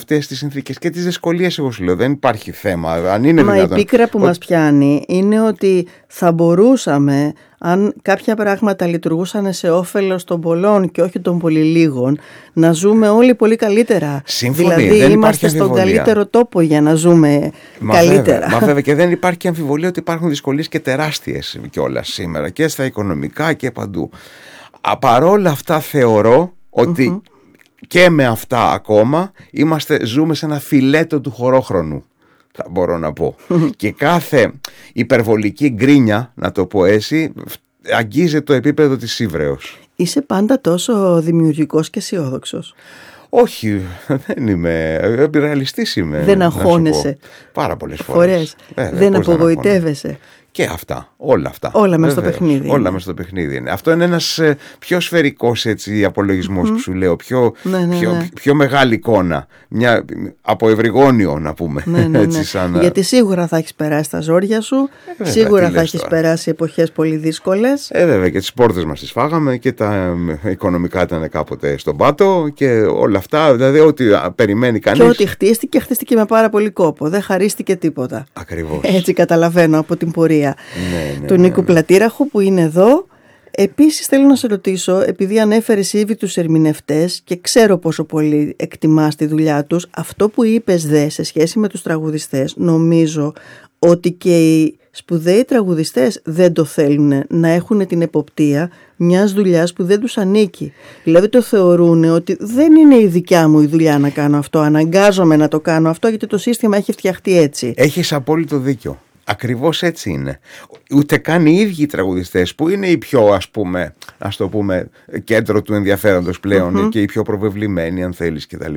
αυτές τις συνθήκες και τις δυσκολίες, εγώ σου λέω, δεν υπάρχει θέμα. Αν είναι Μα δυνατόν. η πίκρα που μας πιάνει είναι ότι θα μπορούσαμε, αν κάποια πράγματα λειτουργούσαν σε όφελος των πολλών και όχι των πολύ λίγων, να ζούμε όλοι πολύ καλύτερα. Σύμφωνοι, δηλαδή δεν είμαστε στον αμφιβολία. καλύτερο τόπο για να ζούμε καλύτερα. Μα βέβαια, και δεν υπάρχει αμφιβολία ότι υπάρχουν δυσκολίες και τεράστιες κιόλας σήμερα και στα οικονομικά και παντού. Παρόλα αυτά θεωρώ ότι και με αυτά ακόμα ζούμε σε ένα φιλέτο του χωρόχρονου, θα μπορώ να πω. Και κάθε υπερβολική γκρίνια, να το πω έτσι, αγγίζει το επίπεδο της ύβρεως. Είσαι πάντα τόσο δημιουργικός και αισιόδοξος. Όχι, δεν είμαι. Ρεαλιστής είμαι. Δεν αγχώνεσαι. Πάρα πολλές φορές. Δεν απογοητεύεσαι. Και αυτά, όλα αυτά. Όλα μέσα στο παιχνίδι. Όλα μέσα στο παιχνίδι είναι. Αυτό είναι ένας πιο σφαιρικός απολογισμός που σου λέω. Πιο μεγάλη εικόνα. Από ευρυγόνιο, να πούμε. Έτσι, Γιατί σίγουρα θα έχεις περάσει τα ζόρια σου. Σίγουρα θα έχεις περάσει εποχές πολύ δύσκολες. Βέβαια, και τις πόρτες μας τις φάγαμε και τα οικονομικά ήταν κάποτε στον πάτο και όλα αυτά. Δηλαδή, ό,τι περιμένει κανείς. Και ό,τι χτίστηκε με πάρα πολύ κόπο. Δεν χαρίστηκε τίποτα. Ακριβώς. Έτσι καταλαβαίνω από την πορεία του Νίκου Πλατήραχου που είναι εδώ. Επίσης θέλω να σε ρωτήσω, επειδή ανέφερες ήδη τους ερμηνευτές και ξέρω πόσο πολύ εκτιμάς τη δουλειά τους, αυτό που είπες σε σχέση με τους τραγουδιστές, νομίζω ότι και οι σπουδαίοι τραγουδιστές δεν το θέλουν να έχουν την εποπτεία μιας δουλειάς που δεν τους ανήκει. Δηλαδή το θεωρούν ότι δεν είναι η δικιά μου η δουλειά να κάνω αυτό, αναγκάζομαι να το κάνω αυτό γιατί το σύστημα έχει φτιαχτεί έτσι. Έχεις απόλυτο δίκιο. Ακριβώς έτσι είναι. Ούτε καν οι ίδιοι οι τραγουδιστές που είναι οι πιο, ας το πούμε, κέντρο του ενδιαφέροντος πλέον και οι πιο προβεβλημένοι, αν θέλεις, κτλ.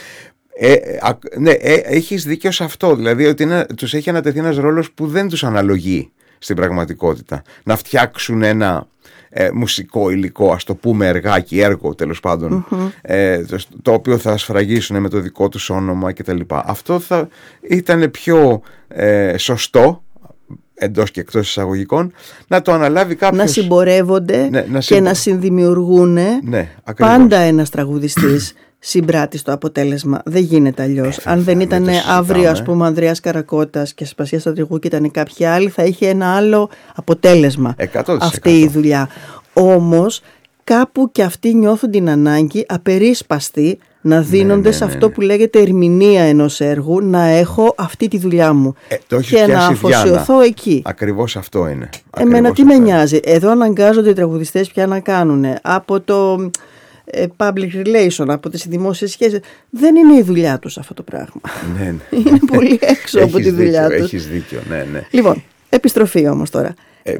Έχεις δίκιο σε αυτό. Δηλαδή ότι τους έχει ανατεθεί ένας ρόλος που δεν τους αναλογεί στην πραγματικότητα. Να φτιάξουν ένα μουσικό υλικό, ας το πούμε έργο τέλος πάντων, το οποίο θα σφραγίσουν με το δικό τους όνομα κτλ. Αυτό θα ήταν πιο σωστό, εντός και εκτός εισαγωγικών, να το αναλάβει κάποιος. Να συμπορεύονται και να συνδημιουργούν. Πάντα ένας τραγουδιστής συμπράττει στο αποτέλεσμα. Δεν γίνεται αλλιώς. Αν δεν ήταν αύριο, ας πούμε, ο Ανδρέας Καρακώτας και Σπασία Στρατηγού και ήταν κάποιοι άλλοι, θα είχε ένα άλλο αποτέλεσμα 100%. αυτή η δουλειά. Όμως κάπου και αυτοί νιώθουν την ανάγκη απερίσπαστη να δίνονται σε αυτό που λέγεται ερμηνεία ενός έργου, να έχω αυτή τη δουλειά μου και να αφοσιωθώ εκεί. Ακριβώς αυτό είναι. Εμένα τι με νοιάζει. Εδώ αναγκάζονται οι τραγουδιστές πια να κάνουν από το public relation, από τις δημόσιες σχέσεις. Δεν είναι η δουλειά τους αυτό το πράγμα. Είναι πολύ έξω από τη δουλειά τους. Έχεις δίκιο, ναι. Λοιπόν, επιστροφή όμως τώρα.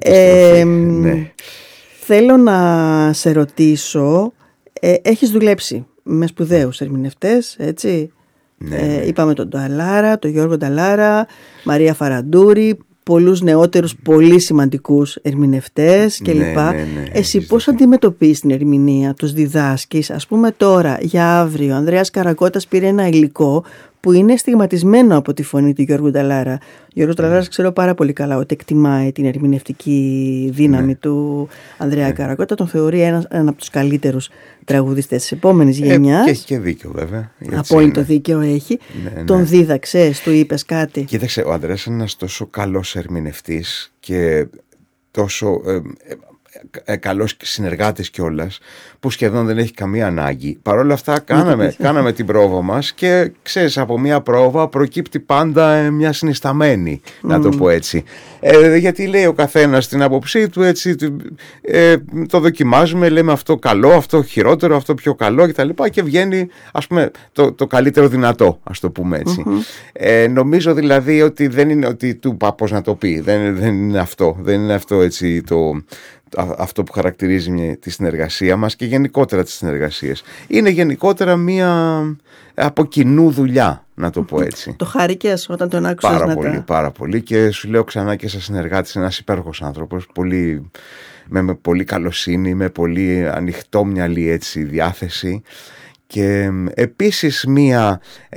Θέλω να σε ρωτήσω, έχεις δουλέψει με σπουδαίους ερμηνευτές, έτσι? Είπαμε τον Γιώργο Νταλάρα, Μαρία Φαραντούρη, πολλούς νεότερους πολύ σημαντικούς ερμηνευτές κλπ. Εσύ πώς αντιμετωπίζεις την ερμηνεία, τους διδάσκεις? Ας πούμε τώρα, για αύριο, ο Ανδρέας Καρακώτας πήρε ένα υλικό που είναι στιγματισμένο από τη φωνή του Γιώργου Νταλάρα. Ο Γιώργος Νταλάρας ξέρω πάρα πολύ καλά ότι εκτιμάει την ερμηνευτική δύναμη του Ανδρέα Καρακώτα. Τον θεωρεί έναν από τους καλύτερους τραγουδιστές της επόμενης γενιάς. Και έχει και δίκιο, βέβαια. Απόλυτο δίκιο έχει. Τον δίδαξες, του είπες κάτι? Κοίταξε, ο Ανδρέας είναι ένας τόσο καλός ερμηνευτής και τόσο καλός συνεργάτης κιόλας, που σχεδόν δεν έχει καμία ανάγκη. Παρ' όλα αυτά κάναμε την πρόβα μας και ξέρεις, από μια πρόβα προκύπτει πάντα μια συνισταμένη, να το πω έτσι. Γιατί λέει ο καθένας την άποψή του, έτσι, το δοκιμάζουμε, λέμε αυτό καλό, αυτό χειρότερο, αυτό πιο καλό κτλ. Και βγαίνει, ας πούμε, το καλύτερο δυνατό, ας το πούμε έτσι. Νομίζω δηλαδή ότι δεν είναι ότι του είπα πώς να το πει, δεν είναι αυτό, έτσι αυτό που χαρακτηρίζει τη συνεργασία μας και γενικότερα τις συνεργασίες. Είναι γενικότερα μία από κοινού δουλειά, να το πω έτσι. Το χάρηκες όταν τον άκουσες? Πάρα πολύ, και σου λέω ξανά και σαν συνεργάτης, ένας υπέροχος άνθρωπος, με πολύ καλοσύνη, με πολύ ανοιχτόμυαλη έτσι διάθεση, και επίσης μία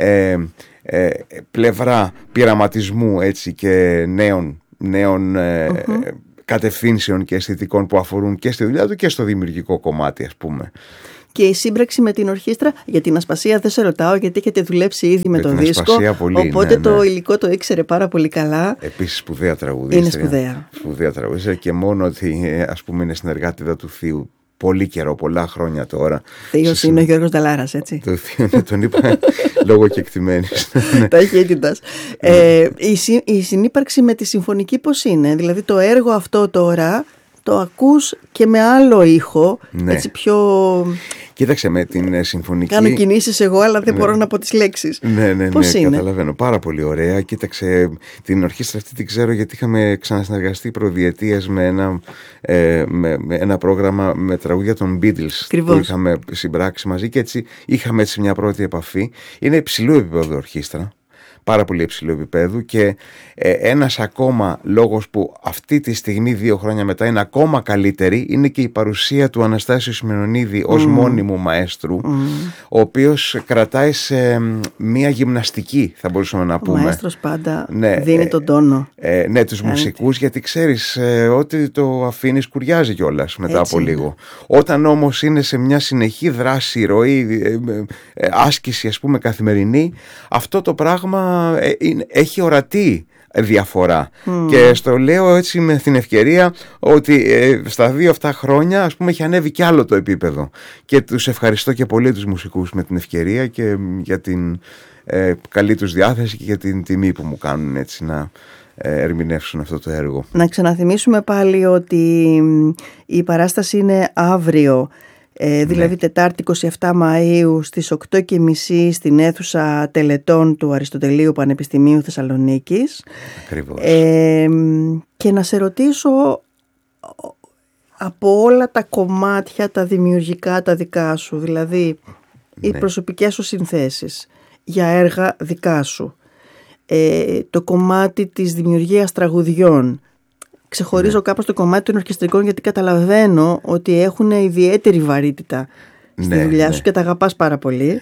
πλευρά πειραματισμού έτσι και νέων κατευθύνσεων και αισθητικών που αφορούν και στη δουλειά του και στο δημιουργικό κομμάτι, ας πούμε. και η σύμπραξη με την ορχήστρα. Για την Ασπασία δεν σε ρωτάω, γιατί έχετε δουλέψει ήδη με το δίσκο. Πολύ, οπότε το υλικό το ήξερε πάρα πολύ καλά. Επίσης σπουδαία τραγουδίστρια. Είναι σπουδαία τραγουδίστρια, και μόνο ότι ας πούμε είναι συνεργάτηδα του θείου πολύ καιρό, πολλά χρόνια τώρα. Θείος είναι ο Γιώργος Νταλάρας, έτσι. Το θείο, τον είπα λόγω κεκτημένης. Ταχύτητας. Η συνύπαρξη με τη συμφωνική πώς είναι? Δηλαδή το έργο αυτό τώρα το ακούς και με άλλο ήχο, έτσι πιο... Κοίταξε, με την συμφωνική... Κάνω κινήσεις εγώ, αλλά δεν μπορώ να πω τις λέξεις. Ναι, πώς είναι? Καταλαβαίνω. Πάρα πολύ ωραία. Κοίταξε, την ορχήστρα αυτή την ξέρω γιατί είχαμε ξανασυνεργαστεί προδιετίας με ένα πρόγραμμα με τραγούδια των Beatles που είχαμε συμπράξει μαζί, και έτσι είχαμε μια πρώτη επαφή. Είναι υψηλού επίπεδο ορχήστρα. Πάρα πολύ υψηλού επίπεδου, και ένας ακόμα λόγος που αυτή τη στιγμή 2 χρόνια μετά είναι ακόμα καλύτερη είναι και η παρουσία του Αναστάσιου Σιμεωνίδη ως μόνιμου μαέστρου, ο οποίος κρατάει σε μια γυμναστική, θα μπορούσαμε να πούμε. Ο μαέστρος πάντα δίνει τον τόνο. Ναι, τους μουσικούς, γιατί ξέρεις ότι το αφήνεις κουριάζει κιόλας μετά από λίγο. Όταν όμως είναι σε μια συνεχή δράση, ροή, άσκηση ας πούμε καθημερινή, αυτό το πράγμα έχει ορατή διαφορά. Και στο λέω έτσι με την ευκαιρία ότι στα 2 αυτά χρόνια ας πούμε έχει ανέβει κι άλλο το επίπεδο, και τους ευχαριστώ και πολύ τους μουσικούς με την ευκαιρία και για την καλή τους διάθεση και για την τιμή που μου κάνουν έτσι να ερμηνεύσουν αυτό το έργο. Να ξαναθυμίσουμε πάλι ότι η παράσταση είναι αύριο, δηλαδή Τετάρτη 27 Μαΐου στις 8:30 στην αίθουσα τελετών του Αριστοτελείου Πανεπιστημίου Θεσσαλονίκης. Ακριβώς. Και να σε ρωτήσω, από όλα τα κομμάτια τα δημιουργικά τα δικά σου, δηλαδή οι προσωπικές σου συνθέσεις για έργα δικά σου, το κομμάτι της δημιουργίας τραγουδιών, ξεχωρίζω κάπως το κομμάτι των ορκιστρικών, γιατί καταλαβαίνω ότι έχουν ιδιαίτερη βαρύτητα στη δουλειά σου και τα αγαπάς πάρα πολύ.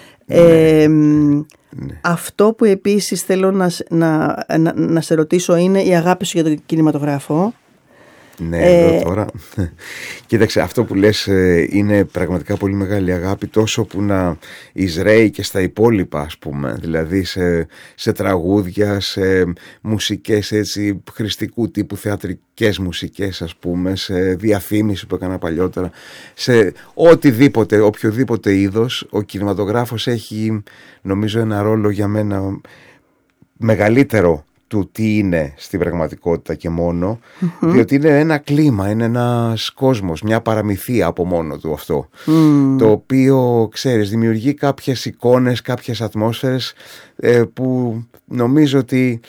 Αυτό που επίσης θέλω να σε ρωτήσω είναι η αγάπη σου για τον κινηματογράφο. Ναι, τώρα. Κοίταξε, αυτό που λες είναι πραγματικά πολύ μεγάλη αγάπη, τόσο που να εισραίει και στα υπόλοιπα, ας πούμε, δηλαδή σε τραγούδια, σε μουσικές έτσι χρηστικού τύπου, θεατρικές μουσικές ας πούμε, σε διαφήμιση που έκανα παλιότερα, σε οτιδήποτε, οποιοδήποτε είδος. Ο κινηματογράφος έχει νομίζω ένα ρόλο για μένα μεγαλύτερο του τι είναι στην πραγματικότητα και μόνο, διότι είναι ένα κλίμα, είναι ένας κόσμος, μια παραμυθία από μόνο του αυτό, το οποίο, ξέρεις, δημιουργεί κάποιες εικόνες, κάποιες ατμόσφαιρες που νομίζω ότι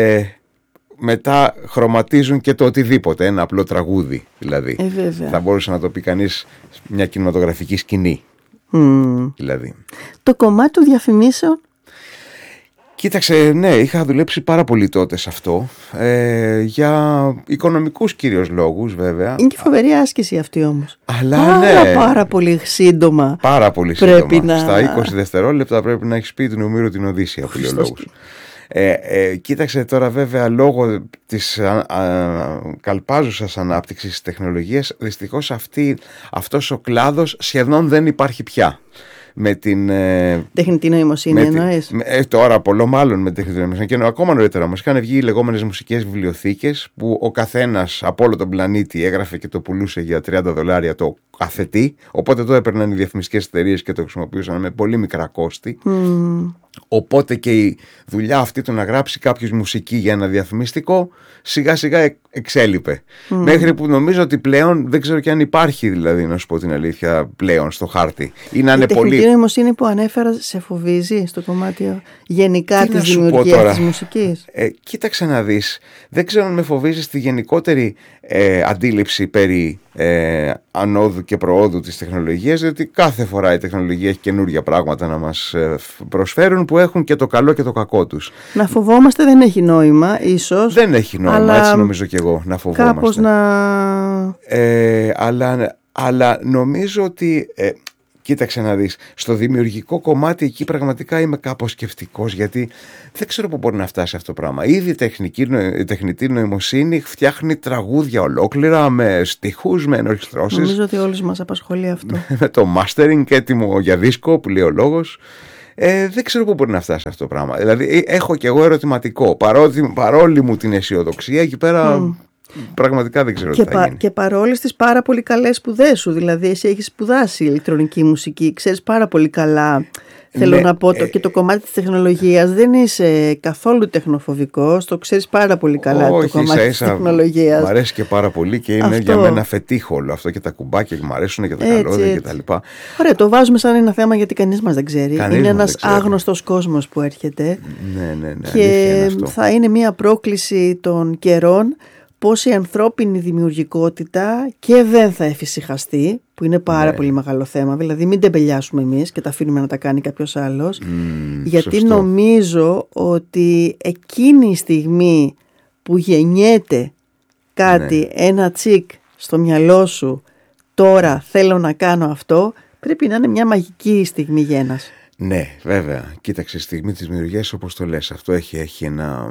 μετά χρωματίζουν και το οτιδήποτε, ένα απλό τραγούδι δηλαδή. Θα μπορούσε να το πει κανείς μια κινηματογραφική σκηνή. Δηλαδή. Το κομμάτι των διαφημίσεων. Κοίταξε, ναι, είχα δουλέψει πάρα πολύ τότε σε αυτό, για οικονομικούς κυρίως λόγους βέβαια. Είναι και φοβερή άσκηση αυτή όμως. Αλλά πάρα πολύ σύντομα. Πάρα πολύ σύντομα. Στα 20 δευτερόλεπτα πρέπει να έχεις πει την Ομήρου την Οδύσσεια, που λέει ο λόγος. Κοίταξε τώρα, βέβαια, λόγω της καλπάζουσας ανάπτυξης της τεχνολογίας, δυστυχώς αυτός ο κλάδος σχεδόν δεν υπάρχει πια. Με την τεχνητή νοημοσύνη εννοείς? Τώρα πολλό μάλλον με τεχνητή νοημοσύνη, και ακόμα νωρίτερα μας είχαν βγει οι λεγόμενες μουσικές βιβλιοθήκες, που ο καθένας από όλο τον πλανήτη έγραφε και το πουλούσε για $30 το καθετή, οπότε το έπαιρναν οι διαφημιστικές εταιρείες και το χρησιμοποιούσαν με πολύ μικρά κόστη. Οπότε και η δουλειά αυτή του να γράψει κάποιος μουσική για ένα διαφημιστικό σιγά σιγά εξέλιπε. Μέχρι που νομίζω ότι πλέον δεν ξέρω και αν υπάρχει, δηλαδή, να σου πω την αλήθεια, πλέον στο χάρτη. Η τεχνητή νοημοσύνη που ανέφερα σε φοβίζει στο κομμάτι γενικά της δημιουργίας της μουσικής? Κοίταξε να δεις, δεν ξέρω αν με φοβίζει στη γενικότερη αντίληψη περί ανόδου και προόδου της τεχνολογίας, διότι κάθε φορά η τεχνολογία έχει καινούργια πράγματα να μας προσφέρουν, που έχουν και το καλό και το κακό τους. Να φοβόμαστε δεν έχει νόημα, ίσως. Δεν έχει νόημα, έτσι νομίζω και εγώ, να φοβόμαστε. Κάπως να... Αλλά νομίζω ότι Κοίταξε να δεις, στο δημιουργικό κομμάτι εκεί πραγματικά είμαι κάπως σκεπτικός, γιατί δεν ξέρω πού μπορεί να φτάσει αυτό το πράγμα. Ήδη η τεχνητή νοημοσύνη φτιάχνει τραγούδια ολόκληρα με στιχούς, με ενορχιστρώσεις. Νομίζω ότι όλους μας απασχολεί αυτό. Με το mastering έτοιμο για δίσκο που λέει ο λόγος. Δεν ξέρω πού μπορεί να φτάσει αυτό το πράγμα. Δηλαδή έχω κι εγώ ερωτηματικό, παρόλη μου την αισιοδοξία εκεί πέρα. Πραγματικά δεν ξέρω τι θα γίνει. Και παρόλες τις πάρα πολύ καλές σπουδές σου, δηλαδή εσύ έχεις σπουδάσει ηλεκτρονική μουσική, ξέρεις πάρα πολύ καλά. Θέλω να πω και το κομμάτι της τεχνολογίας δεν είσαι καθόλου τεχνοφοβικός, το ξέρεις πάρα πολύ καλά. Όχι, το κομμάτι της τεχνολογίας. Μ' αρέσει και πάρα πολύ και είναι για μένα φετίχο όλο αυτό και τα κουμπάκια και μ' αρέσουν και τα καλώδια και τα λοιπά. Ωραία, το βάζουμε σαν ένα θέμα γιατί κανείς μας δεν ξέρει. Είναι ένας άγνωστος κόσμος που έρχεται. Ναι, και θα είναι μια πρόκληση των καιρών. Πώς η ανθρώπινη δημιουργικότητα και δεν θα εφησυχαστεί, που είναι πάρα πολύ μεγάλο θέμα. Δηλαδή μην τεμπελιάσουμε εμείς και τα αφήνουμε να τα κάνει κάποιος άλλος. Γιατί σωστό. Νομίζω ότι εκείνη η στιγμή που γεννιέται κάτι, ένα τσικ στο μυαλό σου, τώρα θέλω να κάνω αυτό, πρέπει να είναι μια μαγική στιγμή γέννας. Ναι, βέβαια. Κοίταξε, στιγμή της δημιουργίας, όπως το λες, αυτό έχει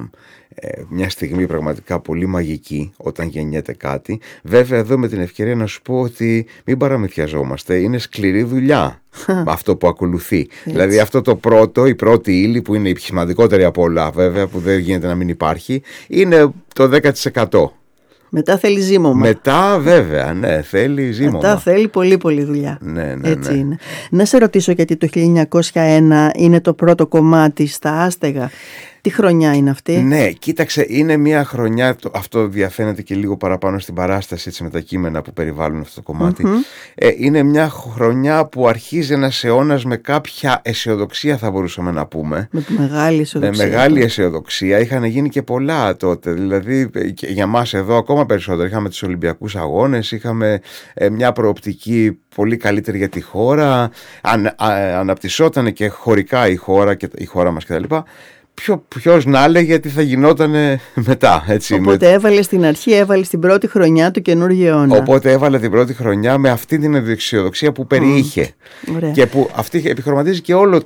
μια στιγμή πραγματικά πολύ μαγική όταν γεννιέται κάτι. Βέβαια, εδώ με την ευκαιρία να σου πω ότι μην παραμυθιαζόμαστε, είναι σκληρή δουλειά αυτό που ακολουθεί. Δηλαδή αυτό η πρώτη ύλη που είναι η σημαντικότερη από όλα, βέβαια, που δεν γίνεται να μην υπάρχει, είναι το 10%. Μετά θέλει ζύμωμα. Μετά βέβαια, ναι, θέλει ζύμωμα. Μετά θέλει πολύ πολύ δουλειά. Ναι. Έτσι είναι. Να σε ρωτήσω, γιατί το 1901 είναι το πρώτο κομμάτι στα Άστεγα. Τι χρονιά είναι αυτή? Ναι, κοίταξε, είναι μια χρονιά, αυτό διαφαίνεται και λίγο παραπάνω στην παράσταση, έτσι, με τα κείμενα που περιβάλλουν αυτό το κομμάτι. Είναι μια χρονιά που αρχίζει ένας αιώνας με κάποια αισιοδοξία, θα μπορούσαμε να πούμε. Με μεγάλη αισιοδοξία. Με μεγάλη αισιοδοξία. Είχαν γίνει και πολλά τότε. Δηλαδή και για μας εδώ ακόμα περισσότερο. Είχαμε τους Ολυμπιακούς Αγώνες, είχαμε μια προοπτική πολύ καλύτερη για τη χώρα. Αναπτυσσόταν και χωρικά η χώρα μας κτλ. Ποιος να έλεγε τι θα γινόταν μετά, έτσι. Οπότε έβαλε στην αρχή, έβαλε την πρώτη χρονιά του καινούργιου αιώνα. Οπότε έβαλε την πρώτη χρονιά με αυτή την αισιοδοξία που περιείχε. Και που αυτή επιχρωματίζει και όλο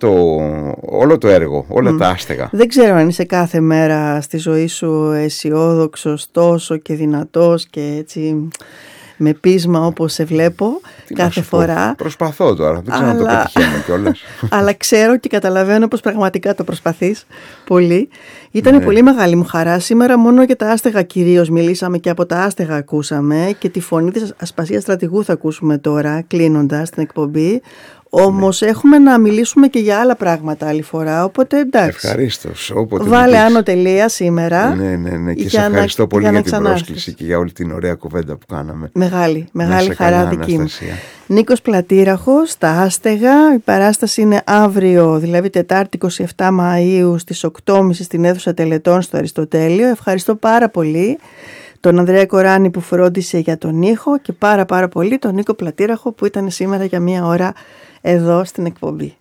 το έργο, όλα τα Άστεγα. Δεν ξέρω αν είσαι κάθε μέρα στη ζωή σου αισιόδοξος τόσο και δυνατός και έτσι με πείσμα όπως σε βλέπω κάθε φορά. Προσπαθώ τώρα, δεν ξέρω αν το πετυχαίνω κιόλας. Αλλά ξέρω και καταλαβαίνω πως πραγματικά το προσπαθείς πολύ. Ήταν πολύ μεγάλη μου χαρά. Σήμερα μόνο για τα Άστεγα κυρίως μιλήσαμε και από τα Άστεγα ακούσαμε και τη φωνή της Ασπασίας Στρατηγού θα ακούσουμε τώρα κλείνοντας την εκπομπή. Όμως έχουμε να μιλήσουμε και για άλλα πράγματα άλλη φορά, οπότε εντάξει. Ευχαρίστως. Βάλε άνω τελεία σήμερα. Ναι. Και σε ευχαριστώ πολύ για την πρόσκληση και για όλη την ωραία κουβέντα που κάναμε. Μεγάλη χαρά δική μου. Νίκος Πλατήραχος, τα Άστεγα. Η παράσταση είναι αύριο, δηλαδή Τετάρτη 27 Μαΐου στις 8.30 στην αίθουσα Τελετών στο Αριστοτέλειο. Ευχαριστώ πάρα πολύ τον Ανδρέα Κοράνη που φρόντισε για τον ήχο και πάρα πολύ τον Νίκο Πλατήραχο που ήταν σήμερα για μία ώρα εδώ στην εκπομπή.